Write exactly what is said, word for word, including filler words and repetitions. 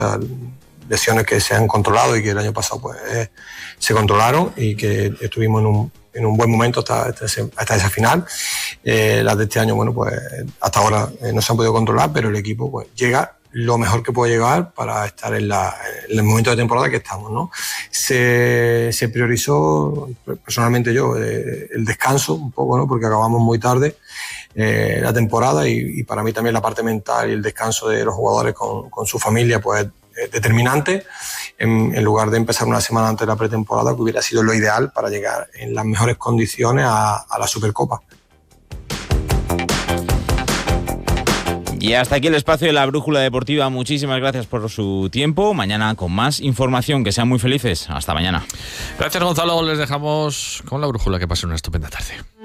lesiones que se han controlado y que el año pasado pues eh, se controlaron y que estuvimos en un, en un buen momento hasta, hasta, ese, hasta esa final. Eh, las de este año, bueno, pues hasta ahora eh, no se han podido controlar, pero el equipo pues llega lo mejor que puede llegar para estar en, la, en el momento de temporada que estamos, ¿no? Se, se priorizó, personalmente yo, eh, el descanso un poco, ¿no? Porque acabamos muy tarde eh, la temporada y, y para mí también la parte mental y el descanso de los jugadores con, con su familia, pues es determinante, en, en lugar de empezar una semana antes de la pretemporada, que hubiera sido lo ideal para llegar en las mejores condiciones a, a la Supercopa. Y hasta aquí el espacio de la Brújula Deportiva. Muchísimas gracias por su tiempo. Mañana con más información. Que sean muy felices. Hasta mañana. Gracias, Gonzalo. Les dejamos con la Brújula. Que pasen una estupenda tarde.